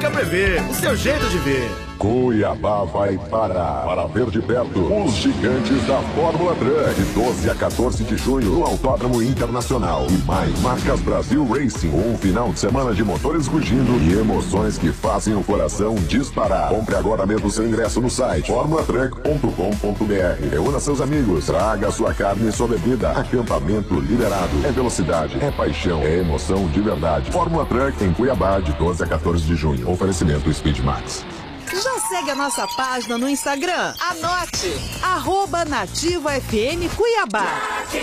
Ótica Prevê, o seu jeito de ver. Cuiabá vai para ver de perto os gigantes da Fórmula Truck, de 12 a 14 de junho no Autódromo Internacional. E mais, Marcas Brasil Racing, um final de semana de motores rugindo e emoções que fazem o coração disparar. Compre agora mesmo seu ingresso no site formulatruck.com.br. Reúna seus amigos, traga sua carne e sua bebida. Acampamento liberado. É velocidade, é paixão, é emoção de verdade. Fórmula Truck em Cuiabá, de 12 a 14 de junho. Oferecimento Speed Max. Já segue a nossa página no Instagram? Anote! @NativaFM Cuiabá.